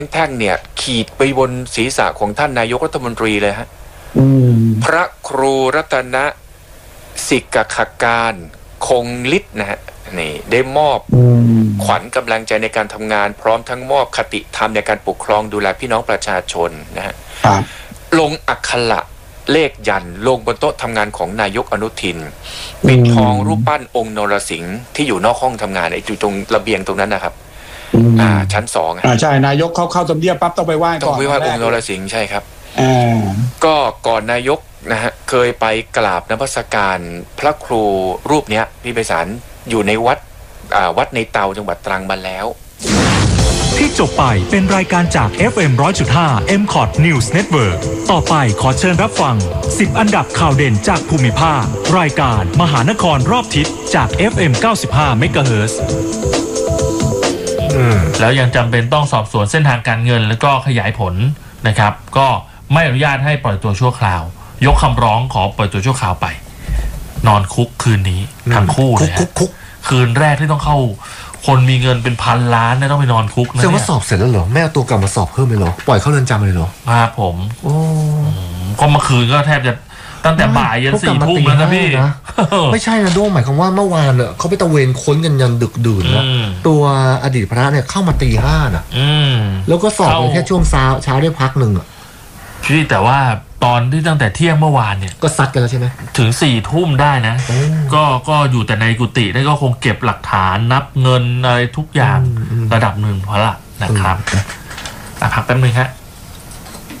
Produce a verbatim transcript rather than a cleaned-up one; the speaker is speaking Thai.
แท่งเนี่ยขีดไปบนศีรษะของท่านนายกรัฐมนตรีเลยฮะพระครูรัตนสิกขการคงฤทธิ์นะฮะนี่ได้มอบขวัญกำลังใจในการทำงานพร้อมทั้งมอบคติธรรมในการปกครองดูแลพี่น้องประชาชนนะฮะลงอักขระเลขยันลงบนโต๊ะทำงานของนายกอนุทินปิดทองรูปปั้นองค์นรสิงห์ที่อยู่นอกห้องทำงานไอ้อยู่ตรงระเบียงตรงนั้นนะครับอ่าชั้นสองอ่าใช่นายกเขาเข้าทำเนียบปั๊บต้องไปไหว้ก่อนต้องไปไหว้องค์นรสิงห์ใช่ครับอ่าก็ก่อนนายกนะฮะเคยไปกราบนมัสการพระครูรูปเนี้ยพี่ไพศาลอยู่ในวัดอ่าวัดในเตาจังหวัดตรังมาแล้วที่จบไปเป็นรายการจาก เอฟ เอ็ม หนึ่งร้อยจุดห้า เอ็ม คอท News Network ต่อไปขอเชิญรับฟังสิบอันดับข่าวเด่นจากภูมิภาครายการมหานครรอบทิศจาก เอฟ เอ็ม เก้าสิบห้า เมกะเฮิรตซ์แล้วยังจำเป็นต้องสอบสวนเส้นทางการเงินแล้วก็ขยายผลนะครับก็ไม่อนุญาตให้ปล่อยตัวชั่วคราวยกคำร้องขอปล่อยตัวชั่วคราวไปนอนคุกคืนนี้ทั้งคู่เลยฮะคืนแรกที่ต้องเข้าคนมีเงินเป็นพันล้านเนี่ยต้องไปนอนคุกนะเนี่ยแสดงว่าสอบเสร็จแล้วเหรอแม่เอาตัวกลับมาสอบเพิ่มเลยเหรอปล่อยเข้าเรือนจำเลยเหรอครับผมโอ้ก็เมื่อคืนก็แทบจะตั้งแต่บ่ายยันสี่ทุ่มแล้วนะพี่ไม่ใช่นะโดมหมายความว่าเมื่อวานเนี่ยเขาไปตะเวนค้นกันยันดึกดื่นนะตัวอดีตพระเนี่ยเข้ามาตีห้าน่ะแล้วก็สอบแค่ช่วงเช้าเช้าได้พักหนึ่งอ่ะพี่แต่ว่าตอนที่ตั้งแต่เที่ยงเมื่อวานเนี่ยก็ซัดกันแล้วใช่ไหมถึงสี่ทุ่มได้นะก็ก็อยู่แต่ในกุฏินั่นก็คงเก็บหลักฐานนับเงินอะไรทุกอย่างระดับหนึ่งพอละนะครับพักแป๊บนึงฮะ